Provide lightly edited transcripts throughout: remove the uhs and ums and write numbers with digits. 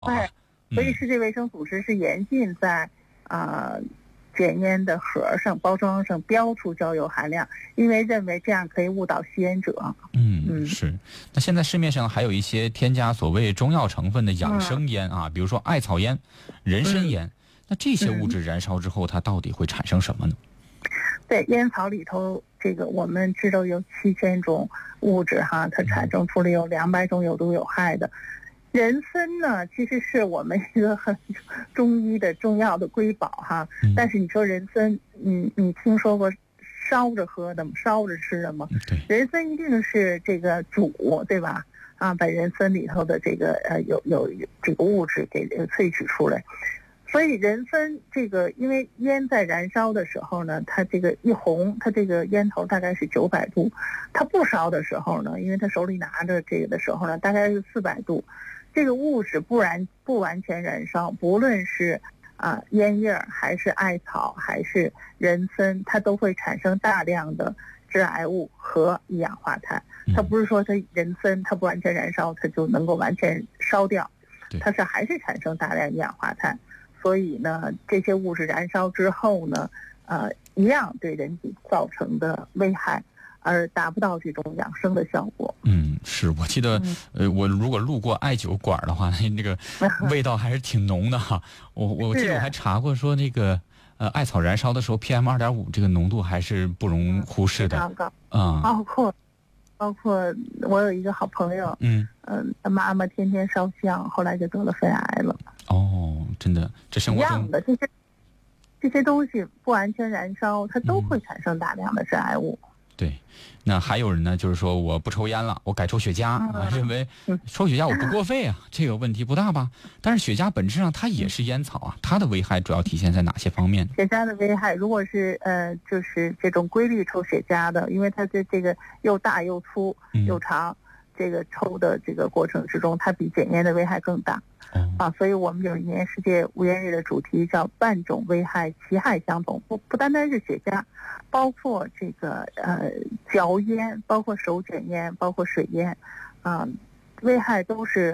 哎，所以世界卫生组织是严禁在检烟的盒上、包装上标出焦油含量，因为认为这样可以误导吸烟者。 是。那现在市面上还有一些添加所谓中药成分的养生烟啊，比如说艾草烟、人参烟，那这些物质燃烧之后，它到底会产生什么呢？ 对，烟草里头这个我们知道有7000种物质哈，它产生出了有200种有毒有害的。人参呢，其实是我们一个很中医的重要的瑰宝哈。但是你说人参，你听说过烧着喝的吗？烧着吃的吗？人参一定是这个煮，对吧？把人参里头的这个有这个物质给萃取出来。所以人参这个，因为烟在燃烧的时候呢，它这个一红，它这个烟头大概是900度，它不烧的时候呢，因为它手里拿着这个的时候呢，大概是400度。这个物质不完全燃烧，不论是烟叶还是艾草还是人参，它都会产生大量的致癌物和一氧化碳。它不是说它人参它不完全燃烧，它就能够完全烧掉，它是还是产生大量一氧化碳。所以呢，这些物质燃烧之后呢，一样对人体造成的危害，而达不到这种养生的效果。 是我记得，我如果路过艾灸馆的话，那个味道还是挺浓的哈。我记得我还查过说那个艾草燃烧的时候 PM2.5 这个浓度还是不容忽视的。 非常高。包括我有一个好朋友，他妈妈天天烧香，后来就得了肺癌了。 真的，这生活中一样的这些东西不完全燃烧，它都会产生大量的致癌物。 对，那还有人呢，就是说我不抽烟了，我改抽雪茄，认为抽雪茄我不过肺啊，这个问题不大吧？但是雪茄本质上它也是烟草啊，它的危害主要体现在哪些方面？ 雪茄的危害，如果是就是这种规律抽雪茄的，因为它这个又大又粗又长，这个抽的这个过程之中，它比卷烟的危害更大。所以我们有一年世界无烟日的主题叫半种危害，其害相同。不单单是雪茄，包括这个嚼烟，包括手卷烟，包括水烟，危害都是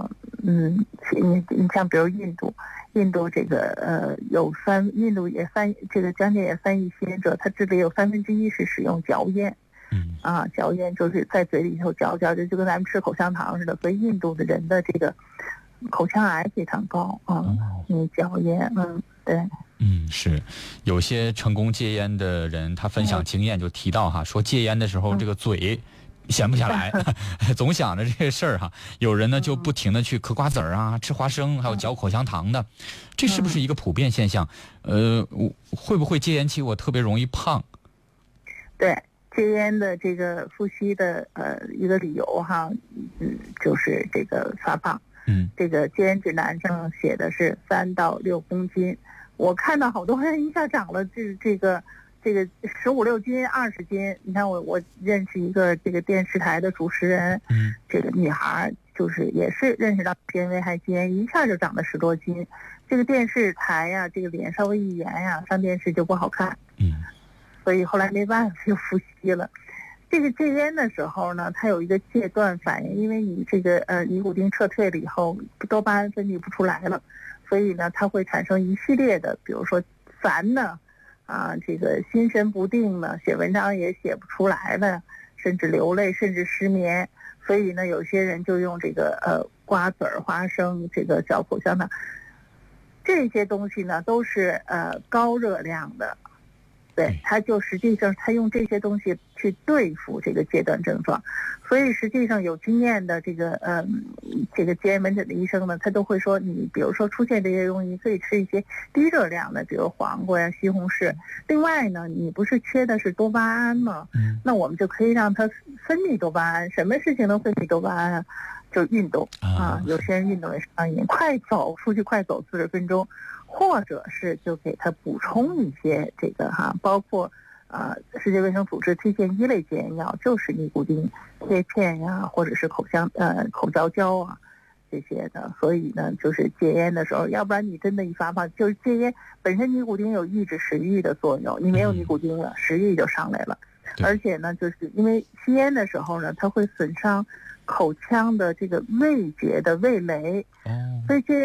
你像比如印度这个印度也这个将近也3亿吸烟者，他这里有1/3是使用嚼烟。嚼烟就是在嘴里头嚼，就跟咱们吃口香糖似的，所以印度的人的这个口腔癌非常高嚼烟，对。 是，有些成功戒烟的人，他分享经验就提到哈，说戒烟的时候这个嘴闲不下来，总想着这个事儿哈。有人呢就不停的去嗑瓜子儿啊，吃花生，还有嚼口香糖的，这是不是一个普遍现象？会不会戒烟期我特别容易胖？ 对。戒烟的这个呼吸的一个理由哈，就是这个发胖。这个戒烟指南上写的是3到6公斤，我看到好多人一下长了这个15、16斤、20斤。你看我认识一个这个电视台的主持人，这个女孩就是也是认识到戒烟危害，戒烟一下就长了10多斤。这个电视台呀，这个脸稍微一圆呀，上电视就不好看。所以后来没办法就复吸了。这个戒烟的时候呢，它有一个戒断反应，因为你这个尼古丁撤退了以后，多巴胺分泌不出来了，所以呢，它会产生一系列的，比如说烦呢，这个心神不定呢，写文章也写不出来了，甚至流泪，甚至失眠。所以呢，有些人就用这个瓜子儿、花生，这个嚼口香糖，这些东西呢都是高热量的。对，他就实际上他用这些东西去对付这个戒断症状，所以实际上有经验的这个戒烟门诊的医生呢，他都会说，你比如说出现这些东西，可以吃一些低热量的，比如黄瓜呀、西红柿。另外呢，你不是缺的是多巴胺吗？那我们就可以让它分泌多巴胺。什么事情能分泌多巴胺啊？就运动有些人运动也上瘾，出去快走40分钟。或者是就给他补充一些这个包括世界卫生组织推荐1类戒烟药，就是尼古丁贴片呀，或者是口嚼胶啊这些的。所以呢，就是戒烟的时候，要不然你真的一发胖，就是戒烟本身尼古丁有抑制食欲的作用，你没有尼古丁了，食欲就上来了。 而且呢，就是因为吸烟的时候呢，它会损伤口腔的这个味觉的味蕾，所以这